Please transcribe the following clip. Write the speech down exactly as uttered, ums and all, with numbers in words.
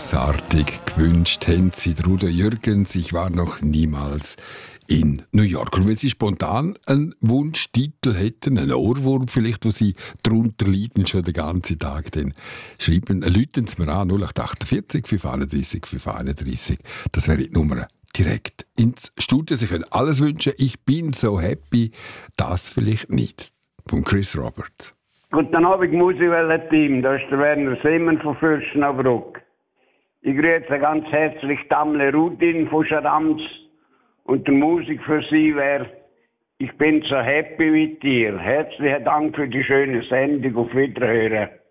grossartig gewünscht haben sie Ruder Jürgens. Ich war noch niemals in New York. Und wenn Sie spontan einen Wunschtitel hätten, einen Ohrwurm vielleicht, wo Sie darunter leiden, schon den ganzen Tag, dann schreiben, läuten Sie mir an, null acht achtundvierzig, fünf einunddreissig, fünf einunddreissig. Das wäre die Nummer direkt ins Studio. Sie können alles wünschen. Ich bin so happy. Das vielleicht nicht. Von Chris Roberts. Guten Abend, Musikwelle-Team. Das ist der Werner Simmen von Fürstenabruck. Ich grüße ganz herzlich Tamle Rudin von Schadams. Und die Musik für Sie wäre Ich bin so happy mit dir. Herzlichen Dank für die schöne Sendung. Auf Wiederhören.